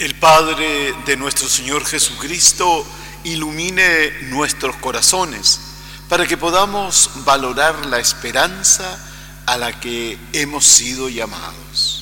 El Padre de nuestro Señor Jesucristo ilumine nuestros corazones para que podamos valorar la esperanza a la que hemos sido llamados.